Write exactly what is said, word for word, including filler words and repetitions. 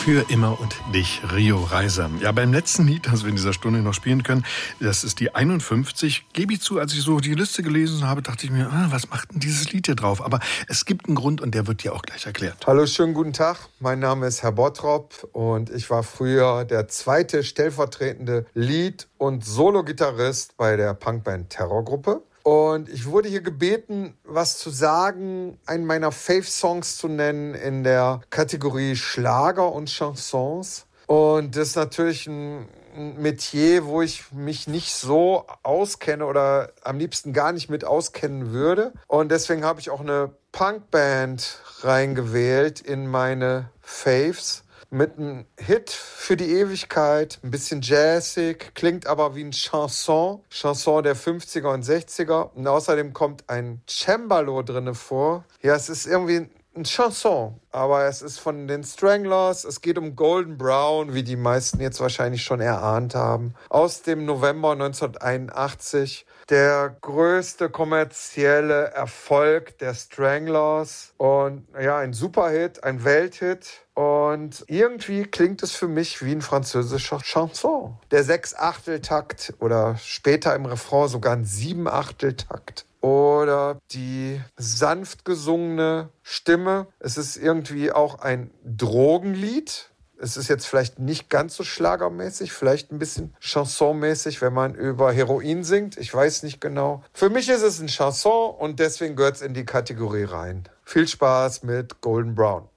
Für immer und dich, Rio Reiser. Ja, beim letzten Lied, das wir in dieser Stunde noch spielen können, das ist die einundfünfzig. Gebe ich zu, als ich so die Liste gelesen habe, dachte ich mir, ah, was macht denn dieses Lied hier drauf? Aber es gibt einen Grund und der wird dir auch gleich erklärt. Hallo, schönen guten Tag. Mein Name ist Herr Bottrop und ich war früher der zweite stellvertretende Lead- und Solo-Gitarrist bei der Punkband Terrorgruppe. Und ich wurde hier gebeten, was zu sagen, einen meiner Fave-Songs zu nennen in der Kategorie Schlager und Chansons. Und das ist natürlich ein Metier, wo ich mich nicht so auskenne oder am liebsten gar nicht mit auskennen würde. Und deswegen habe ich auch eine Punkband reingewählt in meine Faves. Mit einem Hit für die Ewigkeit, ein bisschen jazzig, klingt aber wie ein Chanson, Chanson der fünfziger und sechziger. Und außerdem kommt ein Cembalo drinne vor. Ja, es ist irgendwie ein Chanson, aber es ist von den Stranglers. Es geht um Golden Brown, wie die meisten jetzt wahrscheinlich schon erahnt haben. Aus dem November neunzehnhunderteinundachtzig. Der größte kommerzielle Erfolg der Stranglers. Und ja, ein Superhit, ein Welthit. Und irgendwie klingt es für mich wie ein französischer Chanson. Der Sechs-Achtel-Takt oder später im Refrain sogar ein Sieben-Achtel-Takt. Oder die sanft gesungene Stimme. Es ist irgendwie auch ein Drogenlied. Es ist jetzt vielleicht nicht ganz so schlagermäßig, vielleicht ein bisschen chansonmäßig, wenn man über Heroin singt. Ich weiß nicht genau. Für mich ist es ein Chanson und deswegen gehört es in die Kategorie rein. Viel Spaß mit Golden Brown.